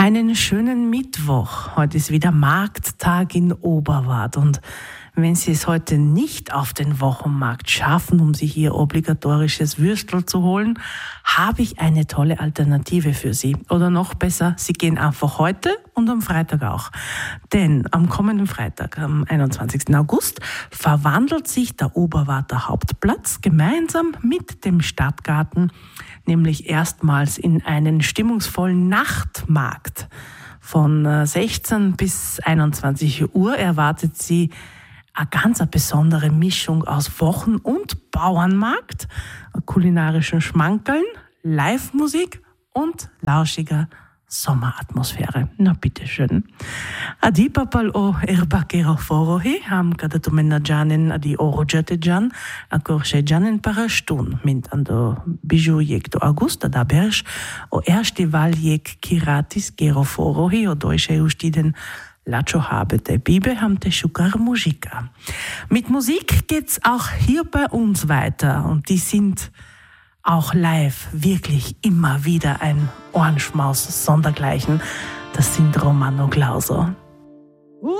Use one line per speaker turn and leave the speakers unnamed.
Einen schönen Mittwoch. Heute ist wieder Markttag in Oberwart und wenn Sie es heute nicht auf den Wochenmarkt schaffen, um sich Ihr obligatorisches Würstel zu holen, habe ich eine tolle Alternative für Sie. Oder noch besser, Sie gehen einfach heute und am Freitag auch. Denn am kommenden Freitag, am 21. August, verwandelt sich der Oberwarter Hauptplatz gemeinsam mit dem Stadtgarten nämlich erstmals in einen stimmungsvollen Nachtmarkt. Von 16 bis 21 Uhr erwartet Sie eine ganz besondere Mischung aus Wochen- und Bauernmarkt, kulinarischen Schmankerln, Live-Musik und lauschiger Sommeratmosphäre. Na bitteschön. Adi papal o erbakero forohi, ham kada tumena janen adi orojate jan, a korche janen parastun, mint ando bijou jek do augusta da bersch, o erste val jek kiratis gero forohi, o doische ustiden Lacho habe der Bibe ham te Schukar Musika. Mit Musik geht's auch hier bei uns weiter und die sind auch live wirklich immer wieder ein Ohrenschmaus sondergleichen. Das sind Romano Glauser.